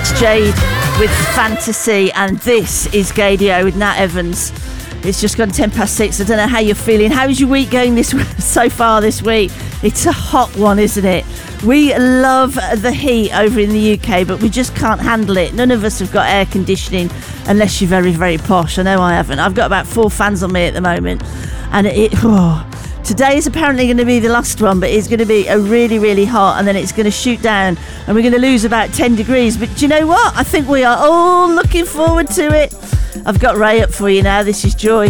That's Jade with Fantasy, and this is Gadio with Nat Evans. It's just gone 6:10. I don't know how you're feeling. How's your week going so far this week? It's a hot one, isn't it? We love the heat over in the UK, but we just can't handle it. None of us have got air conditioning unless you're very, very posh. I know I haven't. I've got about 4 fans on me at the moment, and today is apparently going to be the last one, but it's going to be a really, really hot, and then it's going to shoot down, and we're going to lose about 10 degrees. But do you know what? I think we are all looking forward to it. I've got Ray up for you now. This is Joy.